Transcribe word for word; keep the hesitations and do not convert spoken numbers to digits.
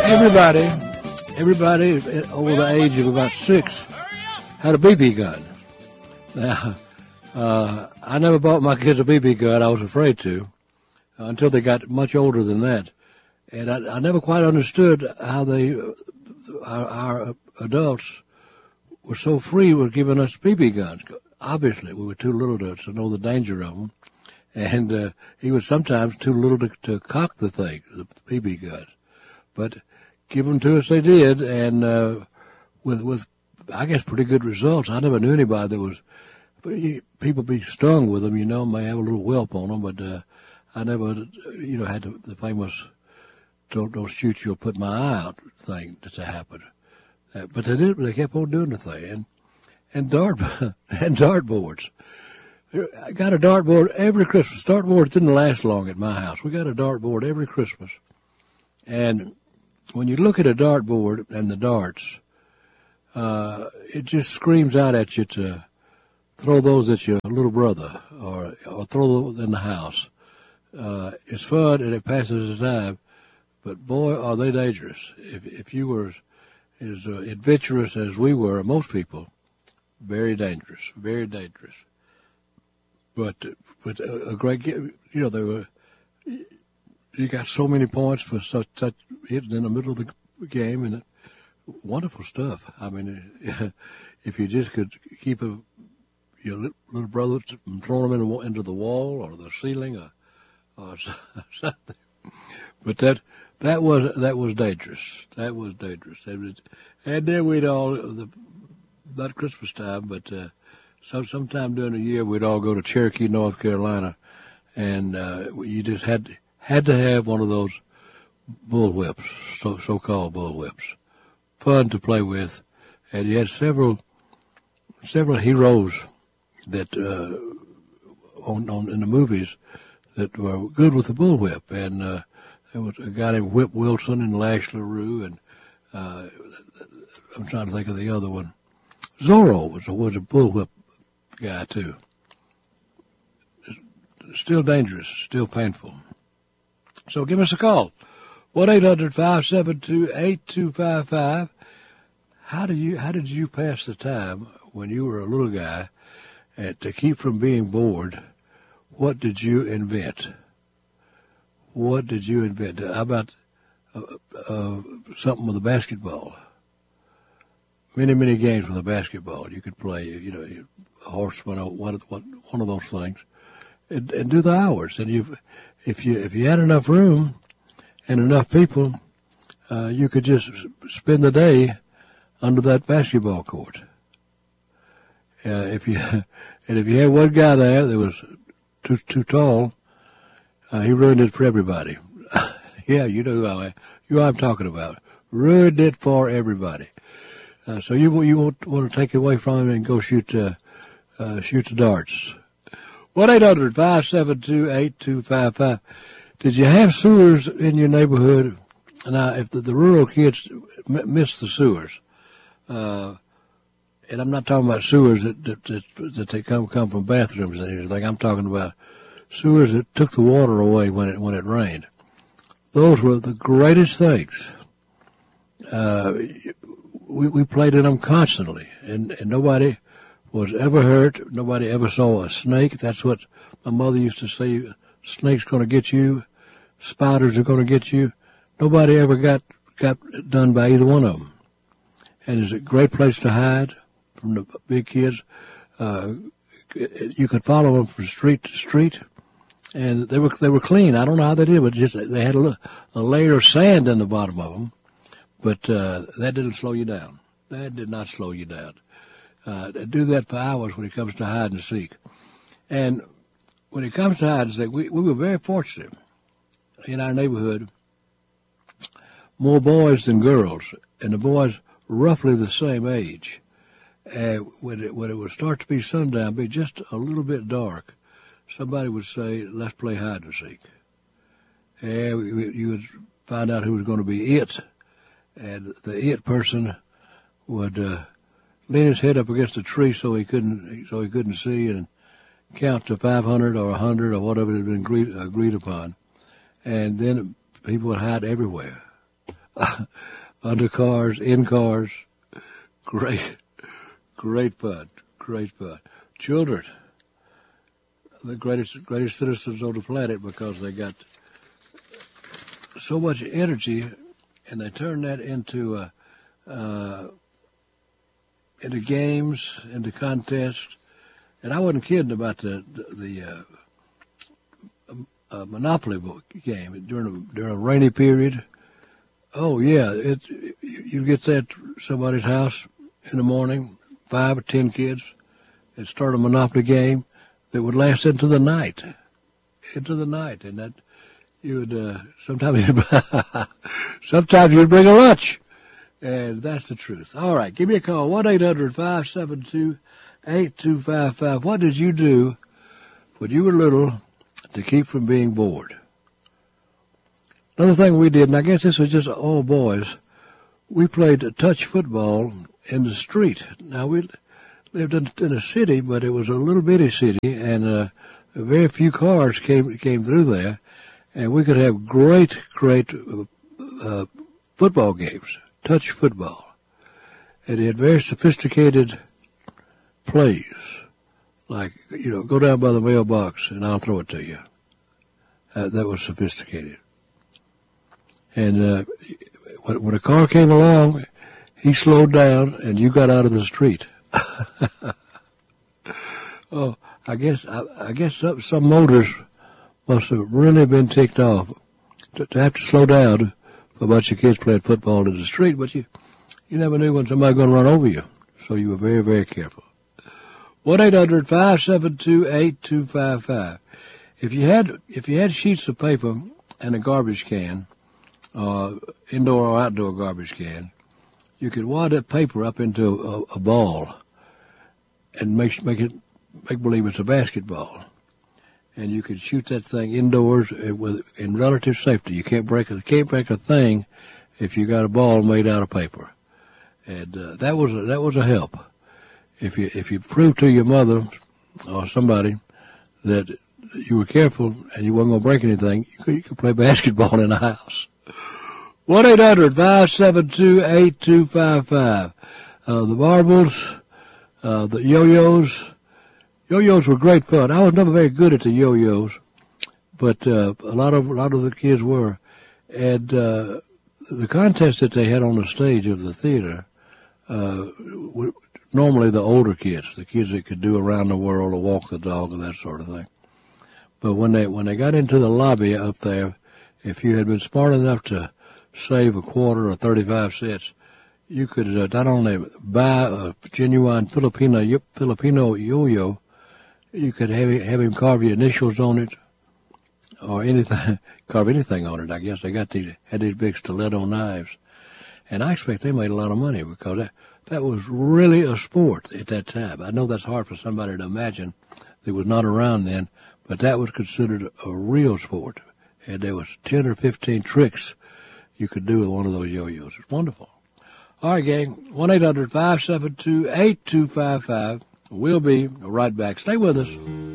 Everybody, everybody over the age of about six had a B B gun. Now, uh, I never bought my kids a B B gun. I was afraid to uh, until they got much older than that. And I, I never quite understood how they, uh, our, our adults were so free with giving us B B guns. Obviously, we were too little to, to know the danger of them. And uh, he was sometimes too little to, to cock the thing, the B B gun. But give them to us they did, and uh, with, with, I guess, pretty good results. I never knew anybody that was, people be stung with them, you know, may have a little whelp on them, but uh, I never, you know, had the, the famous don't, don't shoot you or put my eye out thing to happen. Uh, but they did, they kept on doing the thing. And, and dart, and dartboards. I got a dartboard every Christmas. Dartboard didn't last long at my house. We got a dartboard every Christmas. And when you look at a dartboard and the darts, uh, it just screams out at you to throw those at your little brother or, or throw those in the house. Uh, it's fun and it passes the time, but boy, are they dangerous. If, if you were as uh, adventurous as we were, most people, very dangerous, very dangerous. But with a, a great game, you know, they were, you got so many points for such, such hitting in the middle of the game, and wonderful stuff. I mean, if you just could keep a, your little brother from throwing them in the, into the wall or the ceiling or, or something. But that that was that was dangerous. That was dangerous. And then we'd all, the, not Christmas time, but uh, so sometime during the year we'd all go to Cherokee, North Carolina, and uh, you just had had to have one of those bullwhips, so so-called bullwhips, fun to play with, and you had several several heroes that uh, on, on in the movies that were good with the bullwhip, and uh, there was a guy named Whip Wilson and Lash LaRue, and uh, I'm trying to think of the other one. Zorro was a, was a bullwhip guy too. Still dangerous, still painful. So give us a call, one eight hundred five seven two eight two five five. How did you how did you pass the time when you were a little guy, and to keep from being bored? What did you invent? What did you invent? How about uh, uh, something with a basketball? Many, many games with a basketball. You could play, you know, a horseman, one, one of those things, and, and do the hours. And you, if you if you had enough room and enough people, uh, you could just spend the day under that basketball court. Uh, if you and if you had one guy there that was too too tall, uh, he ruined it for everybody. Yeah, you know who I, you know who I'm talking about. Ruined it for everybody. Uh, so you you won't want to take it away from him and go shoot uh, uh, shoot the darts. one eight hundred five seven two eight two five five. Did you have sewers in your neighborhood? Now, if the, the rural kids m- miss the sewers, uh, and I'm not talking about sewers that that, that, that they come come from bathrooms and everything. I'm talking about sewers that took the water away when it when it rained. Those were the greatest things. Uh, we we played in them constantly, and, and nobody was ever hurt. Nobody ever saw a snake. That's what my mother used to say. Snake's going to get you. Spiders are going to get you. Nobody ever got got done by either one of them. And it's a great place to hide from the big kids. Uh, you could follow them from street to street, and they were they were clean. I don't know how they did, but just they had a, a layer of sand in the bottom of them. But uh, that didn't slow you down. That did not slow you down. Uh, do that for hours when it comes to hide and seek. And when it comes to hide and seek, we, we were very fortunate in our neighborhood. More boys than girls, and the boys roughly the same age. And when it, when it would start to be sundown, be just a little bit dark, somebody would say, "Let's play hide and seek." And you would find out who was going to be it. And the it person would uh, lean his head up against a tree so he couldn't so he couldn't see, and count to five hundred or a hundred or whatever had been agreed, agreed upon. And then people would hide everywhere, under cars, in cars. Great, great fun, great fun. Children, the greatest, greatest citizens on the planet because they got so much energy, and they turn that into uh, uh, into games, into contests. And I wasn't kidding about the the, the uh, uh, Monopoly game during a, during a rainy period. Oh yeah, it you get that at somebody's house in the morning, five or ten kids, and start a Monopoly game that would last into the night, into the night, and that you would uh, sometimes you'd, sometimes you'd bring a lunch, and that's the truth. All right, give me a call one eight hundred five seven two eight two five five. What did you do when you were little to keep from being bored? Another thing we did, and I guess this was just all boys, we played touch football in the street. Now, we lived in, in a city, but it was a little bitty city, and uh, very few cars came came through there, and we could have great, great uh, uh, football games, touch football. And it had very sophisticated plays, like, you know, go down by the mailbox and I'll throw it to you. Uh, that was sophisticated. And uh, when, when a car came along, he slowed down and you got out of the street. Oh, I guess I, I guess some, some motors must have really been ticked off to, to have to slow down for a bunch of kids playing football in the street. But you, you never knew when somebody was going to run over you, so you were very, very careful. one eight hundred five seven two eight two five five. If you had if you had sheets of paper and a garbage can, uh, indoor or outdoor garbage can, you could wad that paper up into a, a ball and make make it make believe it's a basketball, and you could shoot that thing indoors with in relative safety. You can't break a can't break a thing if you got a ball made out of paper, and uh, that was a, that was a help. If you if you prove to your mother or somebody that you were careful and you wasn't going to break anything, you could, you could play basketball in the house. one eight hundred five seven two eight two five five. Uh, the marbles, uh, the yo-yos. Yo-yos were great fun. I was never very good at the yo-yos, but uh, a lot of a lot of the kids were. And uh, the contest that they had on the stage of the theater, uh, w- normally the older kids, the kids that could do around the world or walk the dog or that sort of thing. But when they when they got into the lobby up there, if you had been smart enough to save a quarter or thirty-five cents, you could uh, not only buy a genuine Filipino Filipino yo-yo, you could have, have him carve your initials on it or anything, carve anything on it. I guess they got these had these big stiletto knives, and I expect they made a lot of money because that that was really a sport at that time. I know that's hard for somebody to imagine that was not around then, but that was considered a real sport, and there was ten or fifteen tricks you could do with one of those yo-yos. It's wonderful. All right, gang, one eight hundred five seven two eight two five five. We'll be right back. Stay with us.